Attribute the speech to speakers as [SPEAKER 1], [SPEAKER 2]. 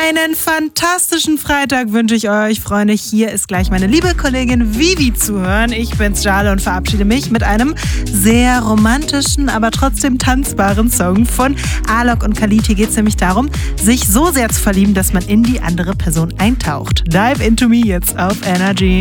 [SPEAKER 1] Einen fantastischen Freitag wünsche ich euch, Freunde. Hier ist gleich meine liebe Kollegin Vivi zu hören. Ich bin's, Jale, und verabschiede mich mit einem sehr romantischen, aber trotzdem tanzbaren Song von Alok und Khalid. Hier geht es nämlich darum, sich so sehr zu verlieben, dass man in die andere Person eintaucht. Dive into me jetzt auf Energy.